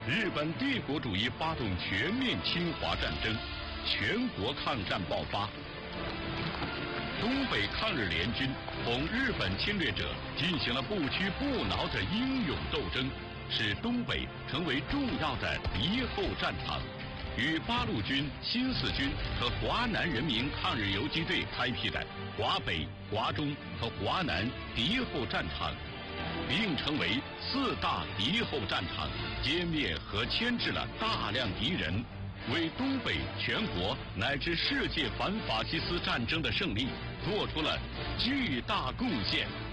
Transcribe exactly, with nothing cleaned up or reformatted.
日本帝国主义发动全面侵华战争，全国抗战爆发。东北抗日联军同日本侵略者进行了不屈不挠的英勇斗争，使东北成为重要的敌后战场。与八路军、新四军和华南人民抗日游击队开辟的华北、华中和华南敌后战场，并成为四大敌后战场，歼灭和牵制了大量敌人，为东北、全国乃至世界反法西斯战争的胜利做出了巨大贡献。